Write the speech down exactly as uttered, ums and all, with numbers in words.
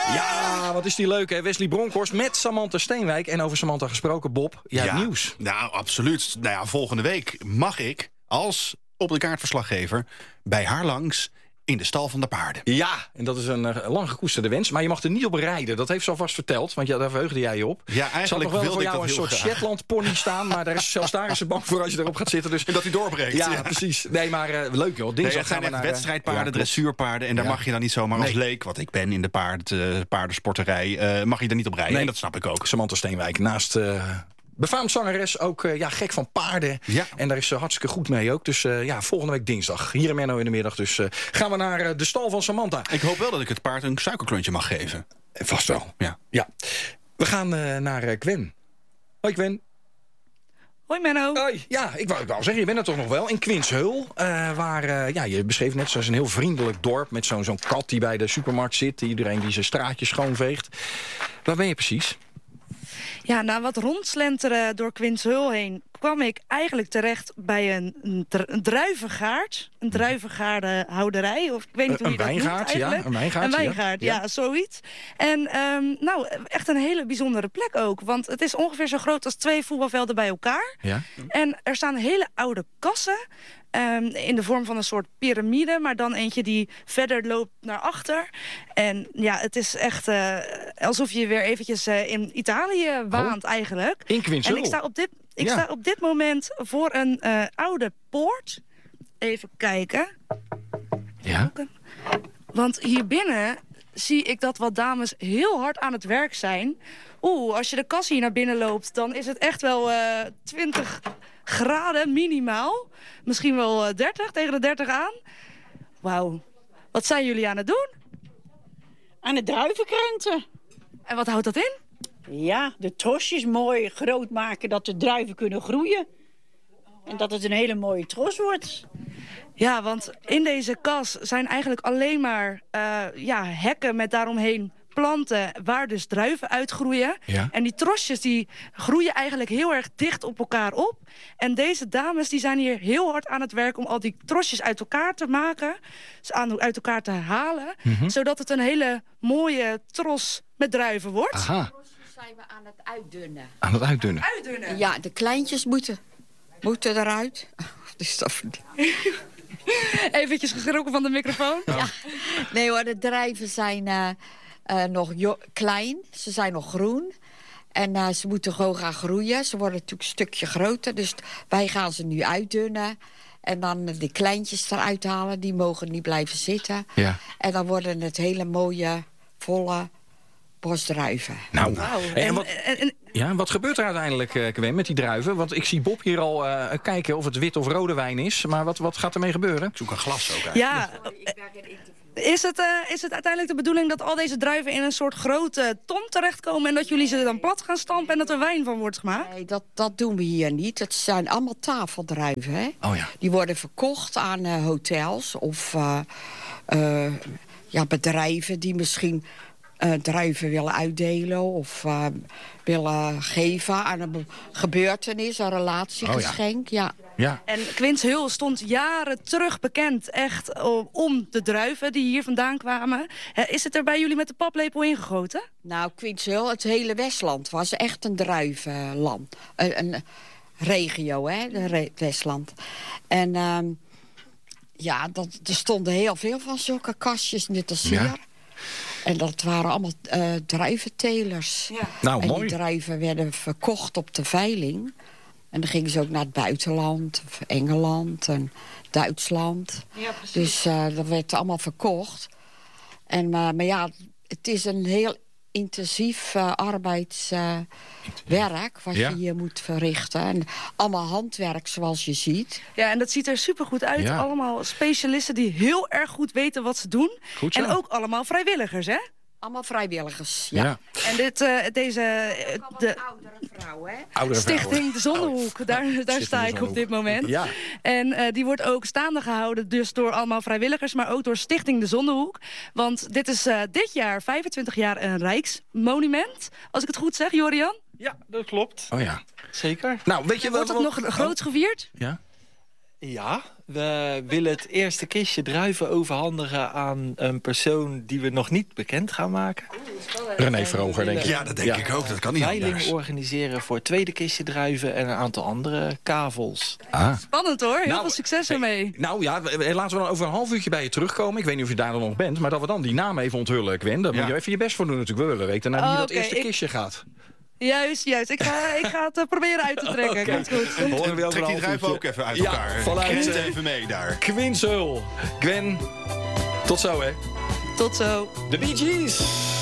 Ja, wat is die leuk, hè? Wesley Bronkhorst met Samantha Steenwijk. En over Samantha gesproken, Bob, jij hebt ja, nieuws. Nou, absoluut. Nou ja, volgende week mag ik als op de kaartverslaggever bij haar langs in de stal van de paarden. Ja, en dat is een uh, lang gekoesterde wens. Maar je mag er niet op rijden. Dat heeft ze alvast verteld, want ja, daar verheugde jij je op. Ja, eigenlijk ze had nog wel wilde voor ik jou dat een heel soort graag. Shetland pony staan. Maar daar is, zelfs daar is ze bang voor als je erop gaat zitten. Dus En dat hij doorbreekt. Ja, Ja. precies. Nee, maar uh, leuk joh. Dinsdag Nee, het zijn gaan we echt naar, wedstrijdpaarden, ja, klopt. dressuurpaarden. En daar Ja. mag je dan niet zomaar als Nee. leek, wat ik ben in de paard, uh, paardensporterij, uh, mag je er niet op rijden. Nee. En dat snap ik ook. Samantha Steenwijk naast uh, befaamd zangeres, ook uh, ja, gek van paarden. Ja. En daar is ze hartstikke goed mee ook. Dus uh, ja, volgende week dinsdag. Hier in Menno in de middag. Dus uh, gaan we naar uh, de stal van Samantha. Ik hoop wel dat ik het paard een suikerklontje mag geven. Vast wel. Ja. Ja. We gaan uh, naar uh, Gwen. Hoi Gwen. Hoi Menno. Hoi. Ja, ik wou, ik wou zeggen, je bent er toch nog wel in Quinshul. Uh, waar, uh, ja, je beschreef net zoals een heel vriendelijk dorp met zo'n zo'n kat die bij de supermarkt zit. Iedereen die zijn straatje schoonveegt. Waar ben je precies? Ja, na wat rondslenteren door Quinshul heen kwam ik eigenlijk terecht bij een, een, dru- een druivengaard. Een druivengaardenhouderij. Of ik weet niet hoe een je dat wijngaard, noemt eigenlijk. ja. Een wijngaard, Een ja. wijngaard, ja, Ja. zoiets. En um, nou, echt een hele bijzondere plek ook. Want het is ongeveer zo groot als twee voetbalvelden bij elkaar. Ja. En er staan hele oude kassen. Um, in de vorm van een soort piramide, maar dan eentje die verder loopt naar achter. En ja, het is echt uh, alsof je weer eventjes uh, in Italië waant oh. eigenlijk. In Quinshul? En ik sta op dit, ik ja. sta op dit moment voor een uh, oude poort. Even kijken. Ja. Want hier binnen zie ik dat wat dames heel hard aan het werk zijn. Oeh, als je de kas hier naar binnen loopt, dan is het echt wel uh, twintig graden minimaal. Misschien wel uh, dertig, tegen de dertig aan. Wauw. Wat zijn jullie aan het doen? Aan het druivenkrenten. En wat houdt dat in? Ja, de trosjes mooi groot maken dat de druiven kunnen groeien. En dat het een hele mooie tros wordt. Ja, want in deze kas zijn eigenlijk alleen maar uh, ja, hekken met daaromheen planten waar dus druiven uitgroeien. Ja. En die trosjes die groeien eigenlijk heel erg dicht op elkaar op. En deze dames die zijn hier heel hard aan het werk om al die trosjes uit elkaar te maken. Dus aan, uit elkaar te halen. Mm-hmm. Zodat het een hele mooie tros met druiven wordt. Aha. Zijn we aan het uitdunnen. Aan het uitdunnen. Uitdunnen? Ja, de kleintjes moeten, moeten eruit. Dus dat... Eventjes geschrokken van de microfoon. Ja. Nee hoor, de druiven zijn uh, uh, nog jo- klein. Ze zijn nog groen. En uh, ze moeten gewoon gaan groeien. Ze worden natuurlijk een stukje groter. Dus wij gaan ze nu uitdunnen. En dan de kleintjes eruit halen. Die mogen niet blijven zitten. Ja. En dan worden het hele mooie, volle bosdruiven. Nou, wow. en, en, wat, en, en, ja, wat gebeurt er uiteindelijk, uh, Gwen, met die druiven? Want ik zie Bob hier al uh, kijken of het wit of rode wijn is. Maar wat, wat gaat ermee gebeuren? Ik zoek een glas ook eigenlijk. ja, is het, uh, is het uiteindelijk de bedoeling dat al deze druiven in een soort grote ton terechtkomen en dat jullie ze dan plat gaan stampen en dat er wijn van wordt gemaakt? Nee, dat, dat doen we hier niet. Het zijn allemaal tafeldruiven, hè? Oh ja. Die worden verkocht aan uh, hotels of uh, uh, ja, bedrijven die misschien uh, druiven willen uitdelen of uh, willen geven aan een gebeurtenis, een relatiegeschenk. Oh, ja. Ja. Ja. En Quinshul stond jaren terug bekend echt uh, om de druiven die hier vandaan kwamen. Uh, is het er bij jullie met de paplepel ingegoten? Nou, Quinshul, het hele Westland was echt een druivenland. Uh, een regio, hè, de re- Westland. En uh, ja, dat, er stonden heel veel van zulke kastjes, net als hier. Ja. En dat waren allemaal uh, druiventelers. Ja. Nou, en mooi. die druiven werden verkocht op de veiling. En dan gingen ze ook naar het buitenland, of Engeland en Duitsland. Ja, precies. Dus uh, dat werd allemaal verkocht. En, uh, maar ja, het is een heel intensief uh, arbeidswerk uh, wat ja. je hier moet verrichten. En allemaal handwerk zoals je ziet. Ja, en dat ziet er supergoed uit. Ja. Allemaal specialisten die heel erg goed weten wat ze doen. Goed zo. En ook allemaal vrijwilligers, hè? Allemaal vrijwilligers, ja. Ja. En dit, uh, deze... Uh, de oudere vrouw, hè? Oudere Stichting vrouwen. De Zonnehoek, daar, daar sta De ik op Zonnehoek. dit moment. Ja. En uh, die wordt ook staande gehouden dus door allemaal vrijwilligers, maar ook door Stichting De Zonnehoek. Want dit is uh, dit jaar vijfentwintig jaar een Rijksmonument. Als ik het goed zeg, Jorian? Ja, dat klopt. Oh ja. Zeker. Nou, weet je Wordt wat... het nog groots gevierd? Ja. Ja, we willen het eerste kistje druiven overhandigen aan een persoon die we nog niet bekend gaan maken. René Vroger, denk ik. Ja, dat denk Ja. ik ook. Dat kan niet Veiling anders. organiseren voor het tweede kistje druiven en een aantal andere kavels. Ah. Spannend hoor, heel Nou, veel succes ermee. Nou ja, we- we- laten we dan over een half uurtje bij je terugkomen. Ik weet niet of je daar dan nog bent, maar dat we dan die naam even onthullen, Gwen. Daar Ja. moet je even je best voor doen natuurlijk. We willen weten naar wie Oh, dat oké, eerste ik- kistje gaat. Juist, juist. Ik ga, ik ga het eh, proberen uit te trekken. Oké. Komt goed. Horen we over Trek een die half druiven uurtje. ook even uit Ja, elkaar. vanuit, Kent eh, even mee daar. Quinshul. Gwen, tot zo hè. Tot zo. De Bee Gees.